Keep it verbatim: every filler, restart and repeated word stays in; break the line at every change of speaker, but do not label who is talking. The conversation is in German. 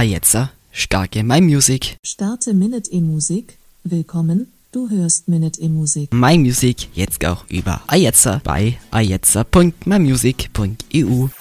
Ajetzer, starke My Music.
Starte Minute E-Musik. Willkommen, du hörst Minute E-Musik.
My Music jetzt auch über Ajetzer bei ajetzer punkt my music punkt e u.